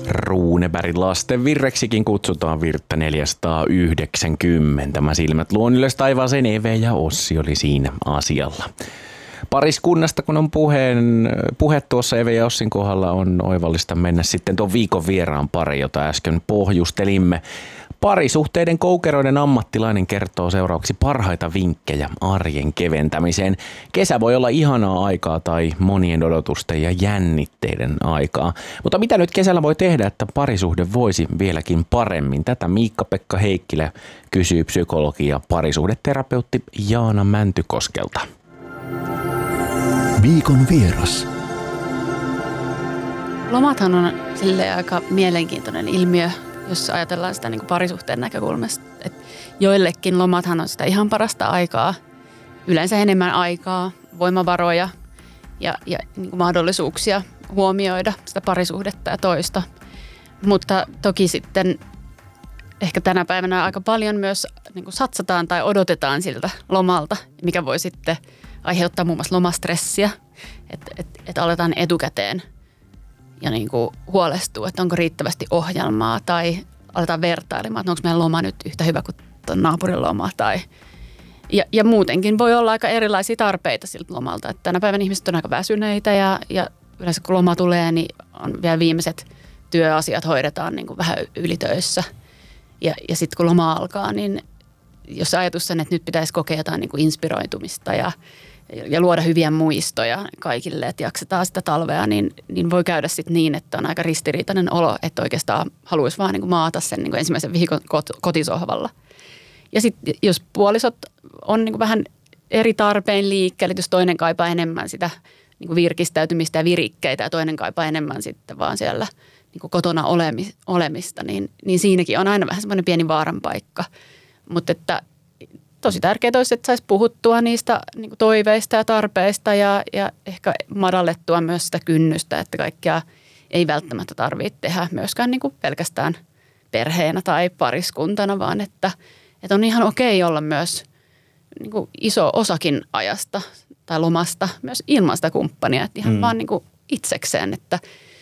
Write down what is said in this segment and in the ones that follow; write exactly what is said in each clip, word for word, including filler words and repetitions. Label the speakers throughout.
Speaker 1: Runebergin lasten virreksikin kutsutaan virttä neljäsataayhdeksänkymmentä. Mä silmät luon ylös taivaaseen, Eve ja Ossi oli siinä asialla. Pariskunnasta, kun on puheen, puhe tuossa Eve ja Ossin kohdalla, on oivallista mennä sitten tuon viikon vieraan pari, jota äsken pohjustelimme. Parisuhteiden koukeroiden ammattilainen kertoo seuraavaksi parhaita vinkkejä arjen keventämiseen. Kesä voi olla ihanaa aikaa tai monien odotusten ja jännitteiden aikaa. Mutta mitä nyt kesällä voi tehdä, että parisuhde voisi vieläkin paremmin? Tätä Miikka-Pekka Heikkilä kysyy psykologi ja parisuhdeterapeutti Jaana Mäntykoskelta.
Speaker 2: Viikon vieras.
Speaker 3: Lomathan on silleen aika mielenkiintoinen ilmiö, jos ajatellaan sitä niin kuin parisuhteen näkökulmasta. Et joillekin lomathan on sitä ihan parasta aikaa, yleensä enemmän aikaa, voimavaroja ja, ja niin kuin mahdollisuuksia huomioida sitä parisuhdetta ja toista. Mutta toki sitten ehkä tänä päivänä aika paljon myös niin kuin satsataan tai odotetaan siltä lomalta, mikä voi sitten aiheuttaa muun muassa lomastressiä, että et, et aletaan etukäteen ja niin kuin huolestuu, että onko riittävästi ohjelmaa tai aletaan vertailemaan, että onko meidän loma nyt yhtä hyvä kuin tuon naapurin loma. Tai, ja, ja muutenkin voi olla aika erilaisia tarpeita siltä lomalta. Että tänä päivänä ihmiset on aika väsyneitä ja, ja yleensä kun loma tulee, niin on vielä viimeiset työasiat hoidetaan niin kuin vähän ylitöissä. Ja, ja sitten kun loma alkaa, niin jos ajatus on, että nyt pitäisi kokea jotain niin kuin inspiroitumista ja ja luoda hyviä muistoja kaikille, että jaksetaan sitä talvea, niin, niin voi käydä sitten niin, että on aika ristiriitainen olo, että oikeastaan haluaisi vaan niin kuin maata sen niin kuin ensimmäisen viikon kotisohvalla. Ja sitten jos puolisot on niin kuin vähän eri tarpein liikkeelle, jos toinen kaipaa enemmän sitä niin kuin virkistäytymistä ja virikkeitä ja toinen kaipaa enemmän sitten vaan siellä niin kuin kotona olemista, niin, niin siinäkin on aina vähän semmoinen pieni vaaran paikka. Mutta että tosi tärkeää olisi, että saisi puhuttua niistä niin kuin toiveista ja tarpeista ja, ja ehkä madallettua myös sitä kynnystä, että kaikkea ei välttämättä tarvitse tehdä myöskään niin kuin pelkästään perheenä tai pariskuntana, vaan että, että on ihan okei olla myös niin kuin iso osakin ajasta tai lomasta myös ilman sitä kumppania, että ihan mm. vaan niin kuin itsekseen. Että,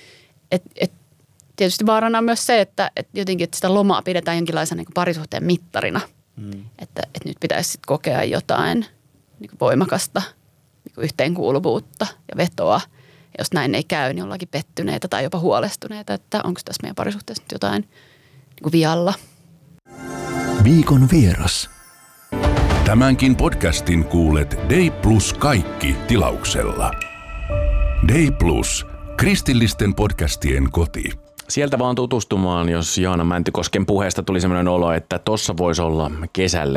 Speaker 3: et, et tietysti vaarana on myös se, että, että jotenkin että sitä lomaa pidetään jonkinlaisen niin kuin parisuhteen mittarina. Mm. Että, että nyt pitäisi sit kokea jotain niin kuin voimakasta niin kuin yhteenkuuluvuutta ja vetoa. Ja jos näin ei käy, niin ollaankin pettyneitä tai jopa huolestuneita, että onko tässä meidän parisuhteessa nyt jotain niin kuin vialla.
Speaker 2: Viikon vieras.
Speaker 4: Tämänkin podcastin kuulet Day Plus kaikki tilauksella. Day Plus, kristillisten podcastien koti.
Speaker 1: Sieltä vaan tutustumaan, jos Jaana Mäntykosken puheesta tuli sellainen olo, että tossa voisi olla kesälle